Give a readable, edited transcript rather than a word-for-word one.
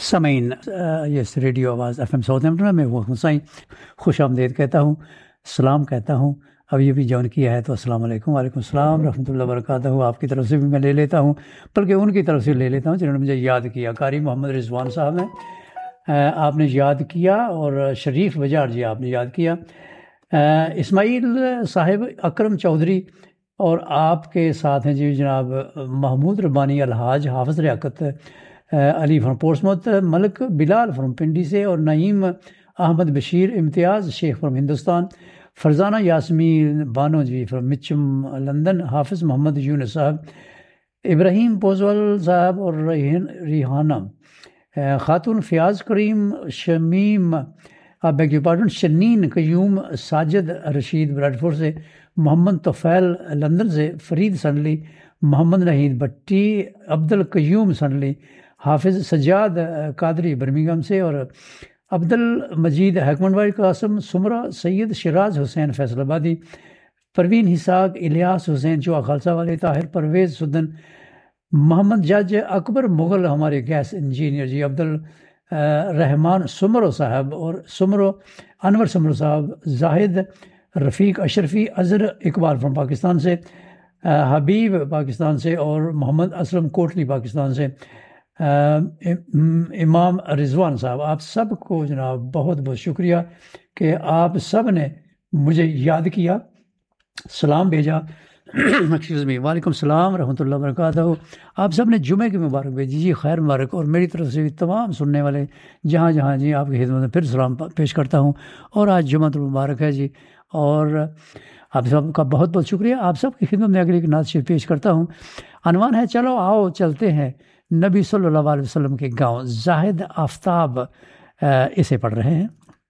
سامعین، یس ریڈیو آواز FM south Hampton میں حسین خوش آمدید کہتا ہوں، سلام کہتا ہوں۔ اب یہ بھی جوائن کیا ہے تو السلام علیکم۔ وعلیکم السلام رحمۃ اللہ وبرکاتہ۔ آپ کی طرف سے بھی میں لے لیتا ہوں، بلکہ ان کی طرف سے لے لیتا ہوں جنہوں نے مجھے یاد کیا۔ قاری محمد رضوان صاحب ہیں، آپ نے یاد کیا، اور شریف بجار جی آپ نے یاد کیا۔ اسماعیل صاحب، اکرم چودھری، اور آپ کے ساتھ ہیں جی جناب محمود ربانی الحاج، حافظ Liaquat Ali from پورٹسموتھ، Malik Bilal from Pindi سے، اور نعیم احمد بشیر، امتیاز شیخ from Hindustan, Farzana Yasmin Bano G from مچم London, حافظ محمد یونس صاحب، ابراہیم پوزول صاحب، اور ریحانہ خاتون، فیاض کریم، شمیم شنین قیوم، ساجد رشید براڈ فورڈ سے، محمد طفیل لندن سے، فرید سنڈلی، محمد نحید بٹی، عبد القیوم سنڈلی، حافظ سجاد قادری برمنگھم سے، اور عبد المجید حکمن بھائی قاسم، سمرہ سید، شیراز حسین فیصل آبادی، پروین حساق، الیاس حسین چوہا خالصہ والے، طاہر پرویز سدن، محمد جج، اکبر مغل ہمارے گیس انجینئر جی، عبد الرحمان سمرو صاحب، اور سمرو انور سمرو صاحب، زاہد رفیق اشرفی، اظہر اقبال فرام پاکستان سے، حبیب پاکستان سے، اور محمد اسلم کوٹلی پاکستان سے، امام رضوان صاحب۔ آپ سب کو جناب بہت بہت شکریہ کہ آپ سب نے مجھے یاد کیا، سلام بھیجا۔ ایکسکیوز می، وعلیکم السلام رحمۃ اللہ وبرکاتہ۔ آپ سب نے جمعے کی مبارک بھیجی جی، خیر مبارک، اور میری طرف سے بھی تمام سننے والے جہاں جہاں جی آپ کی خدمت میں پھر سلام پیش کرتا ہوں، اور آج جمعہ المبارک ہے جی، اور آپ سب کا بہت بہت شکریہ۔ آپ سب کی خدمت میں اگلی ایک نعت شریف پیش کرتا ہوں، عنوان ہے چلو آؤ چلتے ہیں نبی صلی اللہ علیہ وسلم کے گاؤں، زاہد آفتاب اسے پڑھ رہے ہیں۔